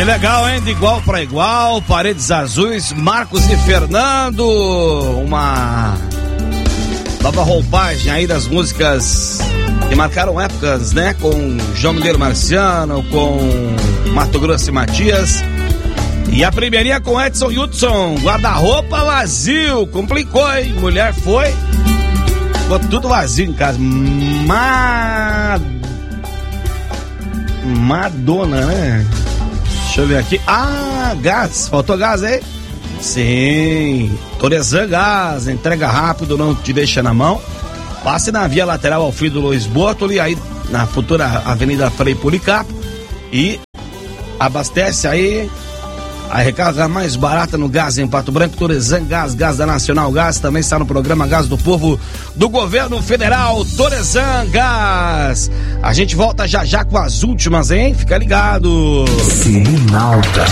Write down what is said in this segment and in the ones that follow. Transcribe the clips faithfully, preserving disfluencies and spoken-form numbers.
Que legal, hein? De igual para igual, Paredes Azuis, Marcos e Fernando, uma nova roupagem aí das músicas que marcaram épocas, né? Com João Mineiro Marciano, com Mato Grosso e Matias. E a primeirinha com Edson Hudson, guarda-roupa vazio, complicou, hein? Mulher foi, ficou tudo vazio em casa. Ma... Madonna, né? Deixa eu ver aqui. Ah, gás. Faltou gás aí? Sim. Torezan Gás. Entrega rápido, não te deixa na mão. Passe na via lateral ao fim do Luiz Bortoli, aí na futura Avenida Frei Policarpo. E abastece aí a recarga mais barata no gás em Pato Branco. Torezan Gás, Gás da Nacional Gás. Também está no programa Gás do Povo do Governo Federal. Torezan Gás. A gente volta já já com as últimas, hein? Fica ligado. Sirinalta.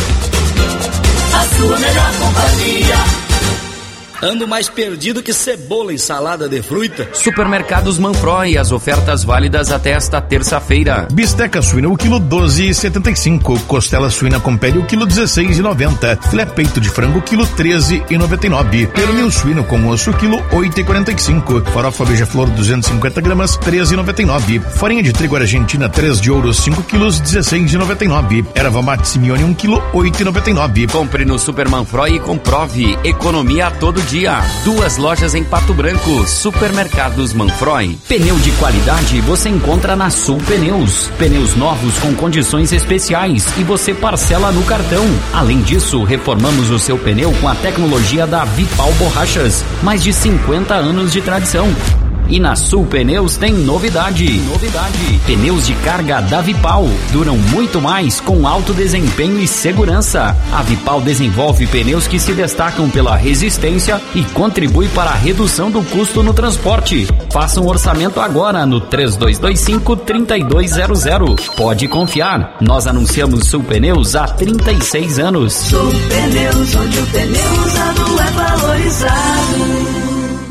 A sua melhor companhia. Ando mais perdido que cebola em salada de fruta. Supermercados Manfroy, as ofertas válidas até esta terça-feira. Bisteca suína o quilo doze reais e setenta e cinco centavos. Costela suína com pele o quilo dezesseis reais e noventa centavos. Filé peito de frango o quilo treze reais e noventa e nove centavos. Pernil suíno com osso o quilo oito reais e quarenta e cinco centavos. Farofa beija-flor duzentos e cinquenta gramas treze reais e noventa e nove centavos. Farinha de trigo argentina três de ouro cinco quilos dezesseis reais e noventa e nove centavos. Erva mate Simeone um quilo oito reais e noventa e nove centavos. Compre no Super Manfroy e comprove economia a todo dia. Duas lojas em Pato Branco. Supermercados Manfroy. Pneu de qualidade você encontra na Sul Pneus. Pneus novos com condições especiais e você parcela no cartão. Além disso, reformamos o seu pneu com a tecnologia da Vipal Borrachas. Mais de cinquenta anos de tradição. E na Sul Pneus tem novidade. Novidade. Pneus de carga da Vipal duram muito mais com alto desempenho e segurança. A Vipal desenvolve pneus que se destacam pela resistência e contribui para a redução do custo no transporte. Faça um orçamento agora no três dois dois cinco, três dois zero zero. Pode confiar. Nós anunciamos Sul Pneus há trinta e seis anos. Sul Pneus, onde o pneu usado é valorizado.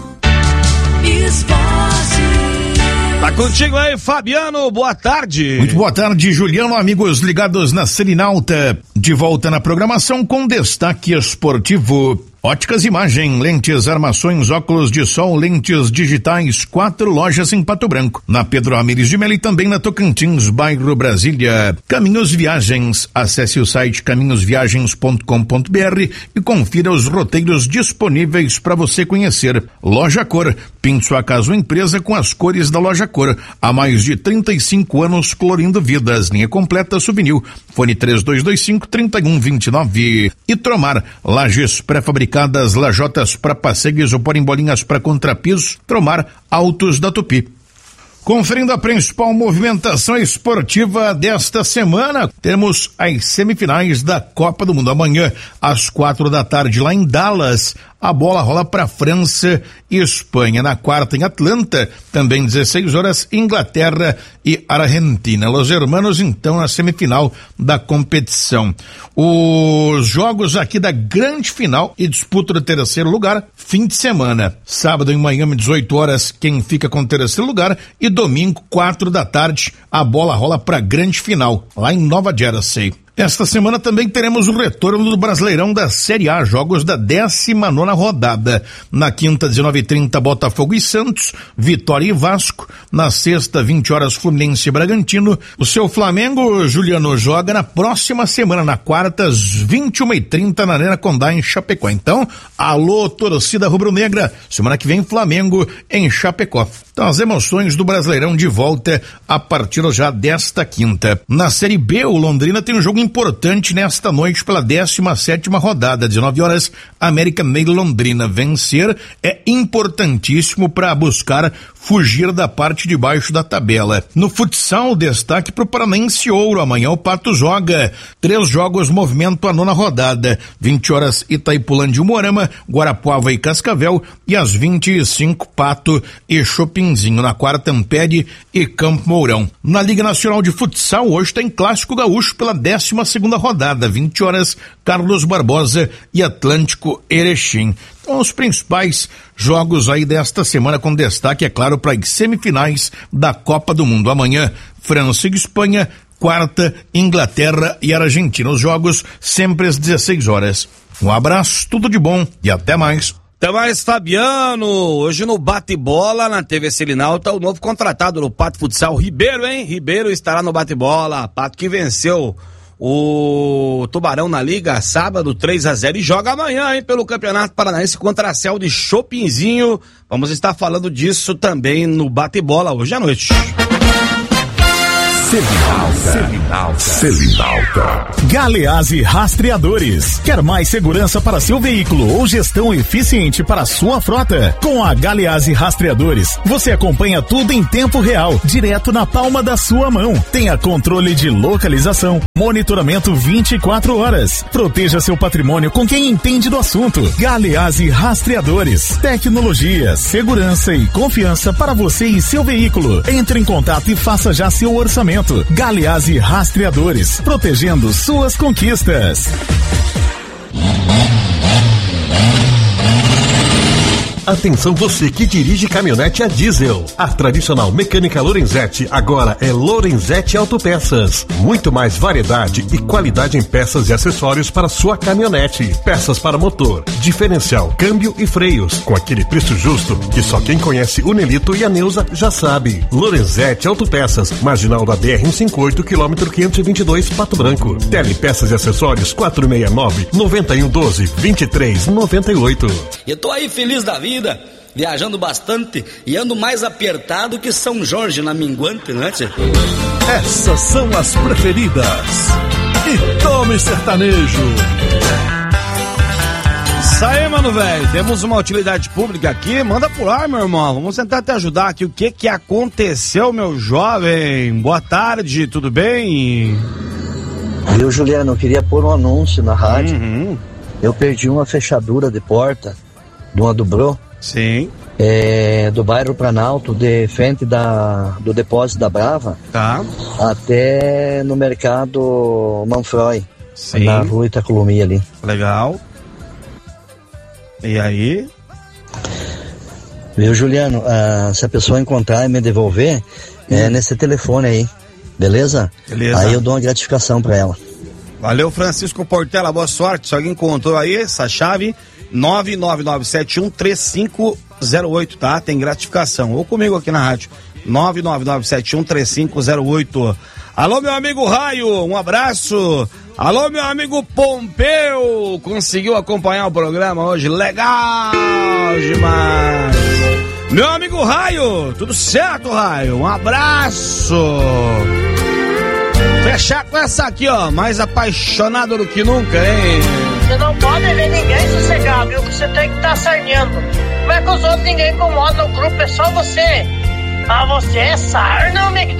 Tá contigo aí, Fabiano, boa tarde. Muito boa tarde, Juliano, amigos ligados na Sirinalta. De volta na programação com destaque esportivo. Óticas Imagem, lentes, armações, óculos de sol, lentes digitais, quatro lojas em Pato Branco. Na Pedro Ramires de Melo e também na Tocantins, bairro Brasília. Caminhos Viagens, acesse o site caminhos viagens ponto com ponto b r e confira os roteiros disponíveis para você conhecer. Loja Cor, pinte sua casa ou empresa com as cores da Loja Cor. Há mais de trinta e cinco anos colorindo vidas. Linha completa Souvenir. Fone três dois dois cinco, três um dois nove. E Tromar, lajes pré-fabricadas, lajotas para passegues ou porem bolinhas para contrapiso. Tromar, Autos da Tupi. Conferindo a principal movimentação esportiva desta semana, temos as semifinais da Copa do Mundo. Amanhã, às quatro da tarde, lá em Dallas, a bola rola para França e Espanha. Na quarta, em Atlanta, também dezesseis horas, Inglaterra e Argentina. Los Hermanos, então, na semifinal da competição. Os jogos aqui da grande final e disputa do terceiro lugar, fim de semana. Sábado em Miami, dezoito horas, quem fica com o terceiro lugar, e domingo, quatro da tarde, a bola rola para a grande final, lá em Nova Jersey. Esta semana também teremos o retorno do Brasileirão da Série A, jogos da décima nona rodada. Na quinta, dezenove e trinta, Botafogo e Santos, Vitória e Vasco. Na sexta, vinte horas, Fluminense e Bragantino. O seu Flamengo, Juliano, joga na próxima semana, na quarta, às vinte e uma e trinta, na Arena Condá, em Chapecó. Então, alô, torcida rubro-negra, semana que vem, Flamengo em Chapecó. Então, as emoções do Brasileirão de volta a partir já desta quinta. Na Série B, o Londrina tem um jogo importante nesta noite pela décima sétima rodada, dezenove horas, América Mineiro Londrina. Vencer é importantíssimo para buscar fugir da parte de baixo da tabela. No futsal, destaque para o Paranense Ouro. Amanhã o Pato joga. Três jogos, movimento a nona rodada. vinte horas, Itaipulândia e Moarama, Guarapuava e Cascavel, e às vinte e cinco, Pato e Chopinzinho. Na quarta, Ampere e Campo Mourão. Na Liga Nacional de Futsal, hoje tem Clássico Gaúcho pela décima segunda rodada, vinte horas, Carlos Barbosa e Atlântico Erechim. Então, os principais jogos aí desta semana, com destaque, é claro, para as semifinais da Copa do Mundo. Amanhã, França e Espanha, quarta, Inglaterra e Argentina. Os jogos sempre às dezesseis horas. Um abraço, tudo de bom e até mais. Até mais, Fabiano. Hoje no bate-bola na T V Selinalta, o novo contratado no Pato Futsal, Ribeiro, hein? Ribeiro estará no bate-bola. Pato que venceu o Tubarão na Liga sábado três a zero e joga amanhã, hein? Pelo Campeonato Paranaense contra a Céu de Chopinzinho. Vamos estar falando disso também no bate-bola hoje à noite. Selinalta. Selinalta. Galeazzi Rastreadores. Quer mais segurança para seu veículo ou gestão eficiente para sua frota? Com a Galeazzi Rastreadores, você acompanha tudo em tempo real, direto na palma da sua mão. Tenha controle de localização, monitoramento vinte e quatro horas. Proteja seu patrimônio com quem entende do assunto. Galeazzi Rastreadores. Tecnologia, segurança e confiança para você e seu veículo. Entre em contato e faça já seu orçamento. Galeazzi Rastreadores, protegendo suas conquistas. Atenção você que dirige caminhonete a diesel. A tradicional mecânica Lorenzetti agora é Lorenzetti Autopeças. Muito mais variedade e qualidade em peças e acessórios para sua caminhonete. Peças para motor, diferencial, câmbio e freios. Com aquele preço justo que só quem conhece o Nelito e a Neuza já sabe. Lorenzetti Autopeças, marginal da B R cento e cinquenta e oito, quilômetro quinhentos e vinte e dois, Pato Branco. Tele Peças e Acessórios quatro seis nove, nove um um doze, vinte e três noventa e oito. Eu tô aí feliz da vida, viajando bastante e ando mais apertado que São Jorge na minguante, não é, tchê? Essas são as preferidas. E tome sertanejo. Isso aí, mano, velho. Temos uma utilidade pública aqui. Manda por ar, meu irmão. Vamos tentar te ajudar aqui. O que que aconteceu, meu jovem? Boa tarde, tudo bem? Eu, Juliano, eu queria pôr um anúncio na rádio. Uhum. Eu perdi uma fechadura de porta de uma Dubrô. Sim. É, do bairro Planalto, de frente da, do depósito da Brava. Tá. Até no mercado Manfroy. Sim. Na rua Itacolumi ali. Legal. E aí? Viu, Juliano? Ah, se a pessoa encontrar e me devolver, hum. é nesse telefone aí. Beleza? Beleza. Aí eu dou uma gratificação pra ela. Valeu, Francisco Portela. Boa sorte. Se alguém encontrou aí essa chave, nove nove nove sete um três cinco zero oito, tá? Tem gratificação. Ou comigo aqui na rádio. nove nove nove sete um três cinco zero oito. Alô, meu amigo Raio, um abraço. Alô, meu amigo Pompeu, conseguiu acompanhar o programa hoje? Legal demais. Meu amigo Raio, tudo certo, Raio? Um abraço. Fechar com essa aqui, ó, mais apaixonado do que nunca, hein? Você não pode ver ninguém sossegar, viu? Que você tem que estar sarneando. Como é que os outros ninguém incomoda no grupo? É só você. Ah, você é sarna, homem, que tá